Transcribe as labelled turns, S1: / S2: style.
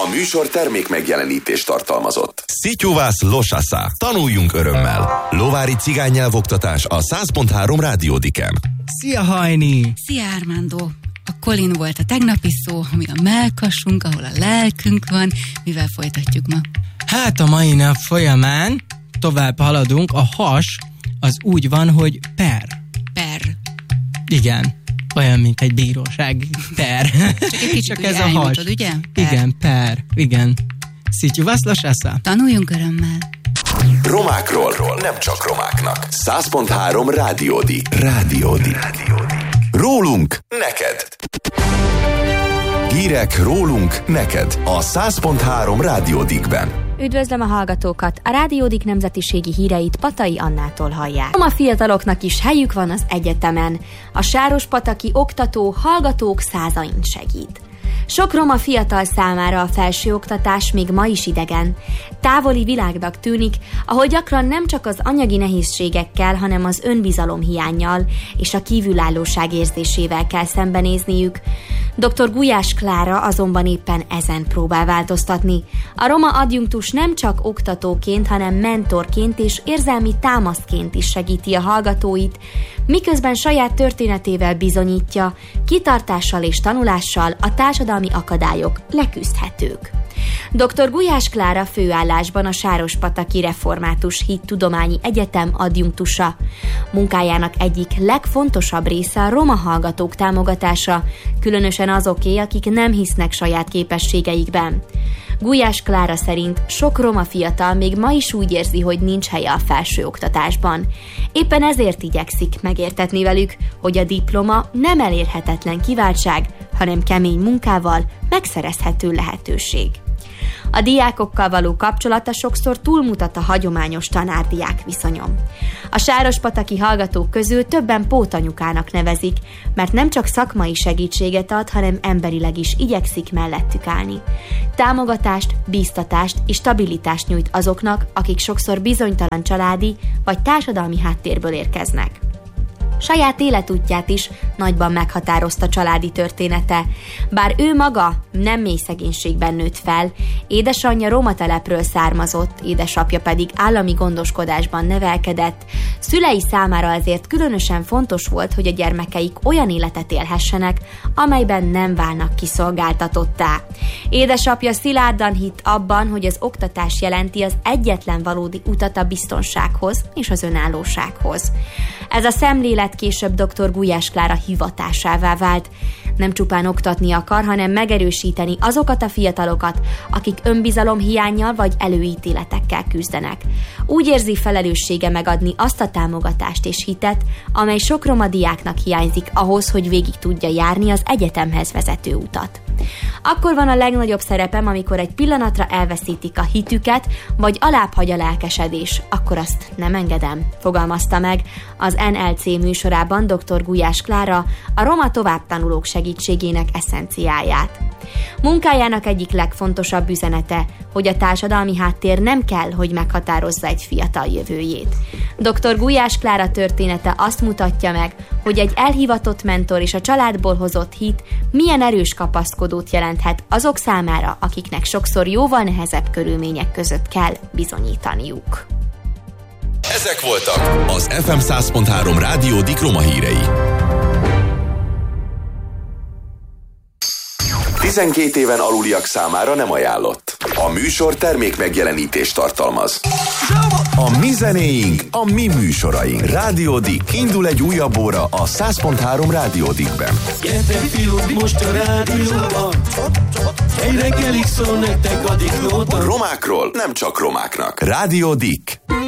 S1: műsor termék megjelenítést tartalmazott.
S2: Szityuvász Losasza. Tanuljunk örömmel. Lovári cigánynyelvoktatás a 100.3 Rádiódiken.
S3: Szia, Hajni!
S4: Szia, Armando! A Colin volt a tegnapi szó, ami a mellkasunk, ahol a lelkünk van. Mivel folytatjuk ma?
S3: Hát a mai nap folyamán tovább haladunk. A has az úgy van, hogy per.
S4: Per.
S3: Igen. Olyan, mint egy bíróság. Per.
S4: Csak ez a has. Ugye? Per.
S3: Igen, per. Igen. Szityuvász Losasza.
S4: Tanuljunk örömmel.
S1: Romákról, nem csak romáknak. 100.3 Rádiódi. Rólunk neked. Hírek rólunk neked a 100.3 Rádiódikben.
S5: Üdvözlöm a hallgatókat! A Rádiódik nemzetiségi híreit Patai Annától hallják. A fiataloknak is helyük van az egyetemen. A sárospataki oktató hallgatók százain segít. Sok roma fiatal számára a felsőoktatás még ma is idegen. Távoli világnak tűnik, ahol gyakran nem csak az anyagi nehézségekkel, hanem az önbizalom hiánnyal és a kívülállóság érzésével kell szembenézniük. Dr. Gulyás Klára azonban éppen ezen próbál változtatni. A roma adjunktus nem csak oktatóként, hanem mentorként és érzelmi támaszként is segíti a hallgatóit, miközben saját történetével bizonyítja, kitartással és tanulással a társadalmi akadályok leküzdhetők. Dr. Gulyás Klára főállásban a Sárospataki Református Hittudományi Egyetem adjunktusa. Munkájának egyik legfontosabb része a roma hallgatók támogatása, különösen azoké, akik nem hisznek saját képességeikben. Gulyás Klára szerint sok roma fiatal még ma is úgy érzi, hogy nincs helye a felsőoktatásban. Éppen ezért igyekszik megértetni velük, hogy a diploma nem elérhetetlen kiváltság, hanem kemény munkával megszerezhető lehetőség. A diákokkal való kapcsolata sokszor túlmutat a hagyományos tanár-diák viszonyon. A sárospataki hallgatók közül többen pótanyukának nevezik, mert nem csak szakmai segítséget ad, hanem emberileg is igyekszik mellettük állni. Támogatást, bíztatást és stabilitást nyújt azoknak, akik sokszor bizonytalan családi vagy társadalmi háttérből érkeznek. Saját életútját is nagyban meghatározta családi története. Bár ő maga nem mély szegénységben nőtt fel, édesanyja roma telepről származott, édesapja pedig állami gondoskodásban nevelkedett, szülei számára azért különösen fontos volt, hogy a gyermekeik olyan életet élhessenek, amelyben nem válnak kiszolgáltatottá. Édesapja szilárdan hitt abban, hogy az oktatás jelenti az egyetlen valódi utat a biztonsághoz és az önállósághoz. Ez a szemlélet később dr. Gulyás Klára hivatásává vált. Nem csupán oktatni akar, hanem megerősíteni azokat a fiatalokat, akik önbizalom hiánnyal vagy előítéletekkel küzdenek. Úgy érzi felelőssége megadni azt a támogatást és hitet, amely sok roma diáknak hiányzik ahhoz, hogy végig tudja járni az egyetemhez vezető utat. Akkor van a legnagyobb szerepem, amikor egy pillanatra elveszítik a hitüket, vagy alábbhagy a lelkesedés, akkor azt nem engedem, fogalmazta meg az NLC műsorában dr. Gulyás Klára a roma továbbtanulók segítségének eszenciáját. Munkájának egyik legfontosabb üzenete, hogy a társadalmi háttér nem kell, hogy meghatározza egy fiatal jövőjét. Dr. Gulyás Klára története azt mutatja meg, hogy egy elhivatott mentor és a családból hozott hit milyen erős kapaszkodót jelenthet azok számára, akiknek sokszor jóval nehezebb körülmények között kell bizonyítaniuk.
S2: Ezek voltak az FM 100.3 Rádiódik roma hírei.
S1: 12 éven aluliak számára nem ajánlott. A műsor termék megjelenítést tartalmaz. A mi zenéink, a mi műsoraink. Rádiódik. Indul egy újabb óra a 100.3 Rádiódikben.
S6: Gyertek fiúk, most a rádióban. Egy reggelig szól nektek a diklóban.
S1: Romákról, nem csak romáknak. Rádiódik.